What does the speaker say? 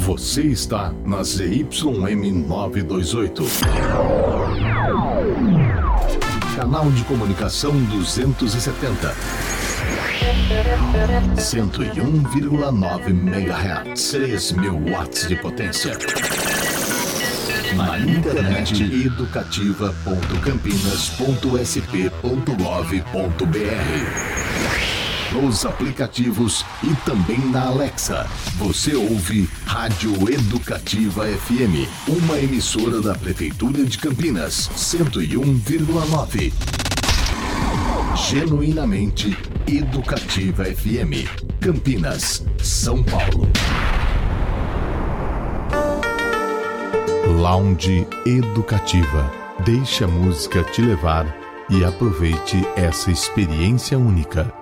Você está na ZYM 928. Canal de comunicação 270. 101,9 MHz. 3.000 watts de potência. Na internet educativa.campinas.sp.gov.br. Nos aplicativos e também na Alexa. Você ouve Rádio Educativa FM, uma emissora da Prefeitura de Campinas, 101,9. Genuinamente Educativa FM, Campinas, São Paulo. Lounge Educativa. Deixe a música te levar e aproveite essa experiência única.